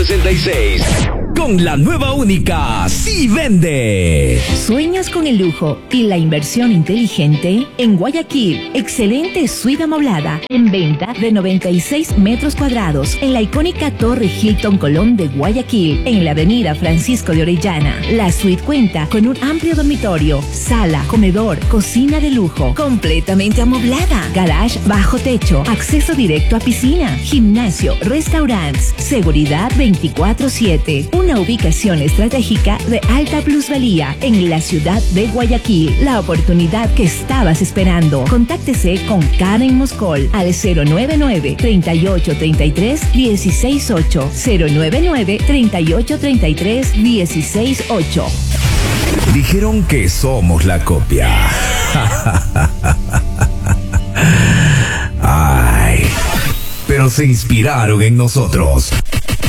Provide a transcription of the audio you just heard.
66. Con la nueva única, sí vende. ¿Sueñas con el lujo y la inversión inteligente? En Guayaquil, excelente suite amoblada en venta de 96 metros cuadrados en la icónica Torre Hilton Colón de Guayaquil, en la avenida Francisco de Orellana. La suite cuenta con un amplio dormitorio, sala, comedor, cocina de lujo, completamente amoblada, garage bajo techo, acceso directo a piscina, gimnasio, restaurantes, seguridad 24/7. Una ubicación estratégica de alta plusvalía en la ciudad de Guayaquil. La oportunidad que estabas esperando. Contáctese con Karen Moscol al 099-3833-168. 099-3833-168. Dijeron que somos la copia. Ay, pero se inspiraron en nosotros.